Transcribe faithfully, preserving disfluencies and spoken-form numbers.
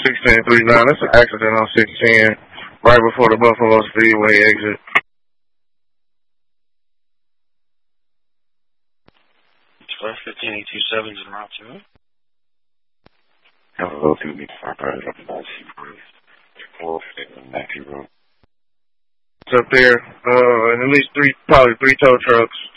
sixteen three nine, that's an accident on six ten, right before the Buffalo Speedway exit. twelve fifteen eight two seven is en route to it. Hello, two B five cars up about four fifty Matthew Road. It's up there, uh, and at least three, probably three tow trucks.